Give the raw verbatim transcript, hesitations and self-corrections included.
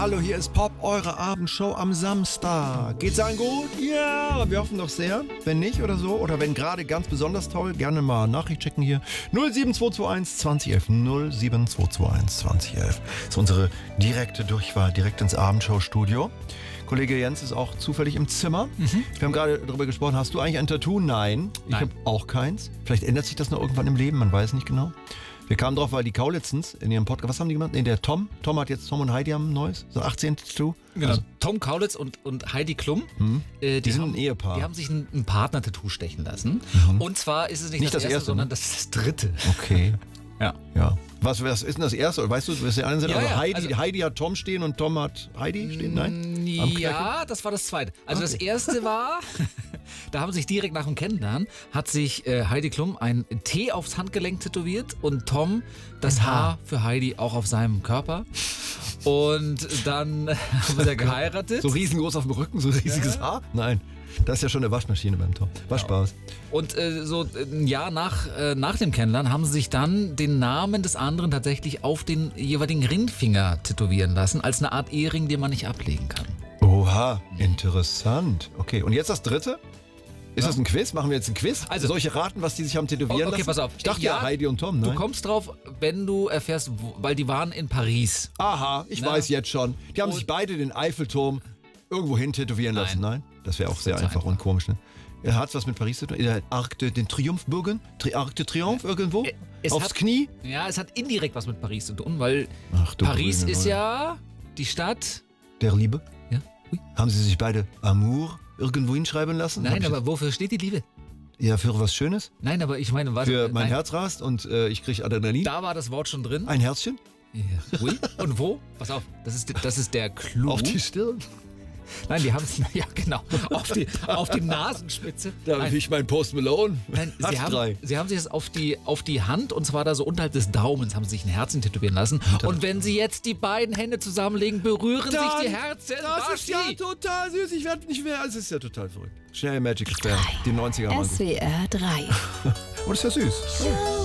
Hallo, hier ist Pop, eure Abendshow am Samstag. Geht's allen gut? Ja, wir hoffen doch sehr. Wenn nicht oder so, oder wenn gerade ganz besonders toll, gerne mal Nachricht checken hier. null sieben zwei zwei eins zwanzig elf. null sieben zwei zwei eins zwanzig elf. Das ist unsere direkte Durchwahl, direkt ins Abendshow-Studio. Kollege Jens ist auch zufällig im Zimmer. Mhm. Wir haben gerade darüber gesprochen, hast du eigentlich ein Tattoo? Nein, ich Nein. habe auch keins. Vielleicht ändert sich das noch irgendwann im Leben, man weiß nicht genau. Wir kamen drauf, weil die Kaulitzens in ihrem Podcast, was haben die gemacht? Nee, der Tom, Tom hat jetzt, Tom und Heidi haben ein neues, so achtzehn Tattoo. Genau, Also, Tom Kaulitz und, und Heidi Klum, hm. äh, die, die sind haben, ein Ehepaar. Die haben sich ein, ein Partner-Tattoo stechen lassen. Mhm. Und zwar ist es nicht, Nicht das, das erste, erste, sondern ne? das ist das dritte. Okay. Ja. Ja. Was, was ist denn das erste? Weißt du, was die anderen sind? Ja, also, ja, Heidi, also- Heidi hat Tom stehen und Tom hat Heidi stehen? Nein? Am Knöchel? Ja, das war das zweite. Also Okay. das erste war, da haben sich direkt nach dem Kennenlernen, hat sich äh, Heidi Klum ein T aufs Handgelenk tätowiert und Tom das Ein Haar. Haar für Heidi auch auf seinem Körper. Und dann haben sie geheiratet. So riesengroß auf dem Rücken, so ein riesiges Haar? Nein. Das ist ja schon eine Waschmaschine beim Tom. War Spaß. Und äh, so ein Jahr nach, äh, nach dem Kennenlernen haben sie sich dann den Namen des anderen tatsächlich auf den jeweiligen Ringfinger tätowieren lassen, als eine Art Ehering, den man nicht ablegen kann. Oha, interessant. Okay, und jetzt das dritte? Ist Ja. das ein Quiz? Machen wir jetzt ein Quiz? Also- Soll ich raten, was die sich haben tätowieren Oh, okay, lassen? pass auf. Ich dachte ja, Ja, Heidi und Tom, Du nein? kommst drauf, wenn du erfährst, wo, weil die waren in Paris. Aha, ich Na? weiß jetzt schon. Die haben Und- sich beide den Eiffelturm irgendwo hin tätowieren Nein. lassen. Nein? Das wäre auch sehr zu einfach, einfach. und komisch. Ne? Er hat was mit Paris zu tun. Er hat Arc de, den Triumphbogen, Tri Arc de Triomphe irgendwo, Es aufs hat- Knie. Ja, es hat indirekt was mit Paris zu tun, weil Ach, du Paris grüne ist Neune. ja die Stadt. Der Liebe. Ja. Ui. Haben sie sich beide Amour irgendwo hinschreiben lassen? Hab Nein, ich aber wofür steht die Liebe? das- Ja, für was Schönes. Nein, aber ich meine, was? Für mein nein, Herz rast und äh, ich kriege Adrenalin. Da war das Wort schon drin. Ein Herzchen Ja. Ui. Und wo? Pass auf, das ist, das ist der Clou. auf die Stirn. Nein, die haben es, ja genau, auf die, auf die Nasenspitze. Da Nein. habe ich mein Post Malone. Nein, Hat sie haben, drei. sie haben sich das auf die, auf die Hand, und zwar da so unterhalb des Daumens, haben sie sich ein Herzen tätowieren lassen. Und wenn sie jetzt die beiden Hände zusammenlegen, berühren sich die Herzen. Das ist ja Baschi. total süß. Ich werde nicht mehr. Es ist ja total verrückt. Schnell Magic Affair. Die neunziger waren S gut. W R drei. Und ist ja süß. Show